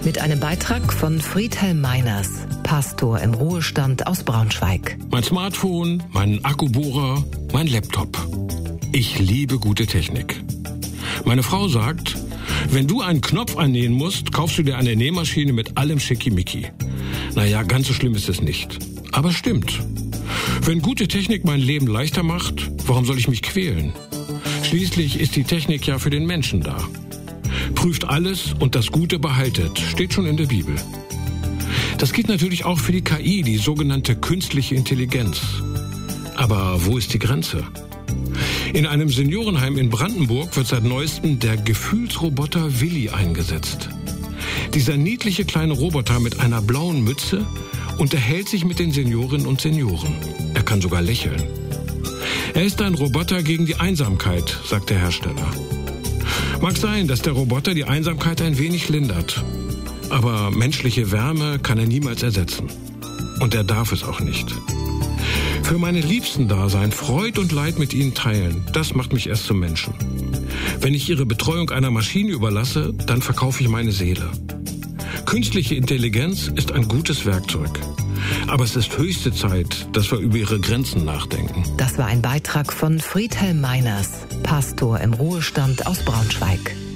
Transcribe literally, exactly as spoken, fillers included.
Mit einem Beitrag von Friedhelm Meiners, Pastor im Ruhestand aus Braunschweig. Mein Smartphone, mein Akkubohrer, mein Laptop. Ich liebe gute Technik. Meine Frau sagt, wenn du einen Knopf annähen musst, kaufst du dir eine Nähmaschine mit allem Schickimicki. Naja, ganz so schlimm ist es nicht. Aber stimmt. Wenn gute Technik mein Leben leichter macht, warum soll ich mich quälen? Schließlich ist die Technik ja für den Menschen da. Prüft alles und das Gute behaltet, steht schon in der Bibel. Das geht natürlich auch für die K I, die sogenannte künstliche Intelligenz. Aber wo ist die Grenze? In einem Seniorenheim in Brandenburg wird seit neuestem der Gefühlsroboter Willi eingesetzt. Dieser niedliche kleine Roboter mit einer blauen Mütze unterhält sich mit den Seniorinnen und Senioren. Er kann sogar lächeln. Er ist ein Roboter gegen die Einsamkeit, sagt der Hersteller. Mag sein, dass der Roboter die Einsamkeit ein wenig lindert. Aber menschliche Wärme kann er niemals ersetzen. Und er darf es auch nicht. Für meine Liebsten da sein, Freud und Leid mit ihnen teilen, das macht mich erst zum Menschen. Wenn ich ihre Betreuung einer Maschine überlasse, dann verkaufe ich meine Seele. Künstliche Intelligenz ist ein gutes Werkzeug. Aber es ist höchste Zeit, dass wir über ihre Grenzen nachdenken. Das war ein Beitrag von Friedhelm Meiners, Pastor im Ruhestand aus Braunschweig.